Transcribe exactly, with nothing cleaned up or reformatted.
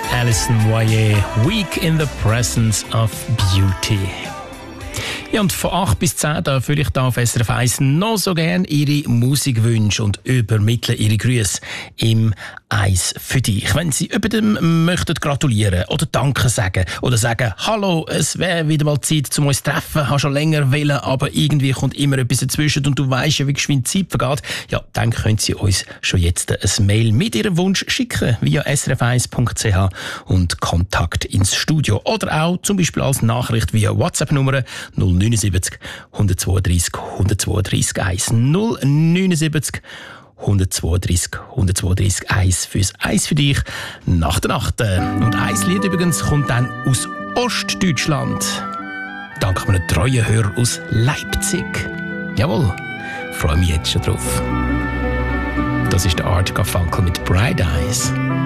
Alison Moyet, Week in the Presence of Beauty. Ja, und von acht bis zehn darf ich da auf S R F eins noch so gerne Ihre Musikwünsche und übermitteln Ihre Grüße im «Eins für dich». Wenn Sie jemandem möchten gratulieren oder Danke sagen oder sagen, hallo, es wäre wieder mal Zeit, zum uns zu treffen, habe schon länger wollen, aber irgendwie kommt immer etwas dazwischen und du weisst ja, wie geschwind die Zeit vergeht, ja, dann können Sie uns schon jetzt ein Mail mit Ihrem Wunsch schicken via s r f eins punkt c h und Kontakt ins Studio oder auch zum Beispiel als Nachricht via WhatsApp-Nummer null neun sieben null, eins zwei drei, eins zwei drei eins null neun sieben null, eins zwei drei, eins zwei drei eins fürs Eis für dich nach der Nacht. Und ein Lied übrigens kommt dann aus Ostdeutschland. Dank einem treuen Hörer aus Leipzig. Jawohl, freue mich jetzt schon drauf. Das ist der Art Garfunkel mit Bright Eyes.